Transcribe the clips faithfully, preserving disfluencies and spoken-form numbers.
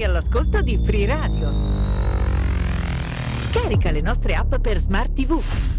Sei all'ascolto di Free Radio. Scarica le nostre app per Smart tivù.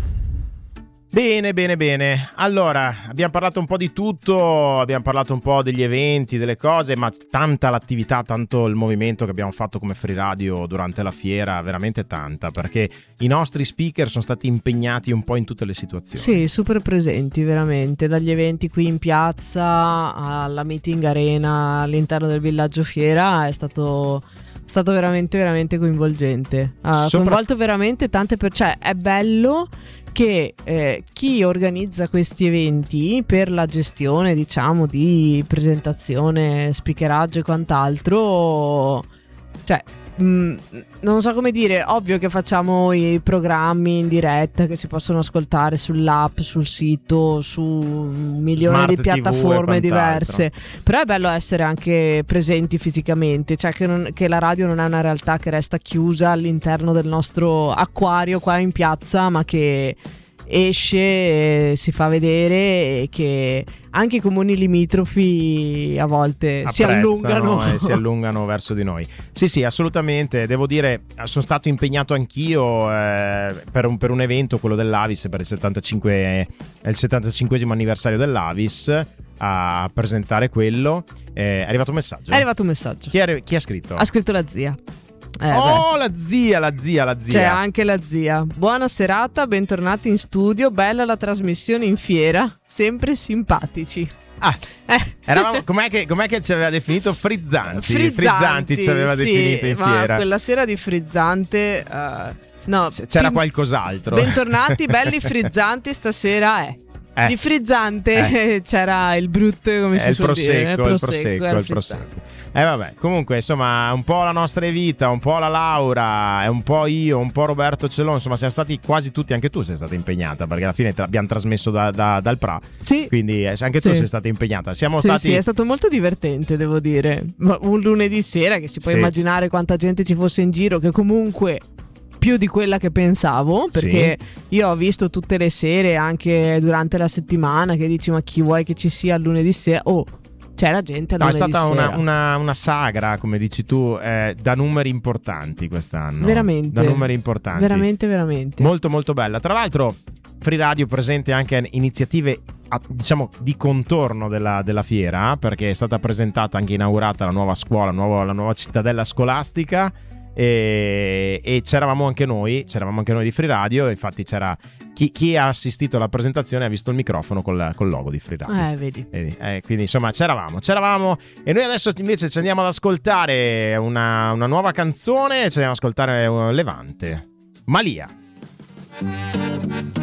Bene, bene, bene. Allora, abbiamo parlato un po' di tutto, abbiamo parlato un po' degli eventi, delle cose, ma tanta l'attività, tanto il movimento che abbiamo fatto come Free Radio durante la fiera, veramente tanta, perché i nostri speaker sono stati impegnati un po' in tutte le situazioni. Sì, super presenti veramente, dagli eventi qui in piazza alla meeting arena all'interno del villaggio fiera, è stato... stato veramente veramente coinvolgente, ha Sopra... coinvolto veramente tante per... cioè è bello che eh, chi organizza questi eventi per la gestione, diciamo, di presentazione, speakeraggio e quant'altro, cioè mh, non so come dire, ovvio che facciamo i programmi in diretta che si possono ascoltare sull'app, sul sito, su milioni Smart di piattaforme diverse, però è bello essere anche presenti fisicamente, cioè che, non, che la radio non è una realtà che resta chiusa all'interno del nostro acquario qua in piazza, ma che esce, si fa vedere, e che anche i comuni limitrofi a volte si allungano e si allungano verso di noi. Sì, sì, assolutamente. Devo dire, sono stato impegnato anch'io eh, per, un, per un evento, quello dell'Avis, per il settantacinque è il settantacinquesimo anniversario dell'Avis, a presentare quello. Eh, è arrivato un messaggio. È arrivato un messaggio. Chi, è, chi ha scritto? Ha scritto la zia. Eh, oh, beh. la zia, la zia, la zia. C'è anche la zia. Buona serata, bentornati in studio. Bella la trasmissione in fiera, sempre simpatici. Ah, eh. eravamo, com'è, che, com'è che ci aveva definito? Frizzanti. Frizzanti, Frizzanti ci aveva sì, definito in fiera. Ma quella sera di frizzante uh, no, c'era pim- qualcos'altro. Bentornati, belli frizzanti. Stasera è eh. di frizzante eh. c'era il brutto, come è si il suol prosecco, dire, il prosecco, il prosecco. Eh vabbè, comunque insomma un po' la nostra Evita, un po' la Laura, e un po' io, un po' Roberto Celò, insomma siamo stati quasi tutti, anche tu sei stata impegnata, perché alla fine tra- abbiamo trasmesso da, da, dal Pra, sì. Quindi eh, anche tu sì. sei stata impegnata. Siamo sì, stati... sì, è stato molto divertente, devo dire, un lunedì sera che si può sì. immaginare quanta gente ci fosse in giro, che comunque più di quella che pensavo, perché sì. io ho visto tutte le sere, anche durante la settimana, che dici ma chi vuoi che ci sia il lunedì sera? Oh, c'era gente al no, lunedì è stata sera. una, una, una sagra, come dici tu, eh, da numeri importanti quest'anno. Veramente. Da numeri importanti. Veramente, veramente. Molto, molto bella. Tra l'altro, Free Radio presente anche iniziative, diciamo, di contorno della, della fiera, perché è stata presentata, anche inaugurata, la nuova scuola, la nuova, la nuova cittadella scolastica. E, e c'eravamo anche noi, c'eravamo anche noi di Free Radio. Infatti c'era chi, chi ha assistito alla presentazione ha visto il microfono col, col logo di Free Radio. Eh, vedi. vedi? Eh, quindi insomma c'eravamo, c'eravamo. E noi adesso invece ci andiamo ad ascoltare una, una nuova canzone. Ci andiamo ad ascoltare Levante, Malia.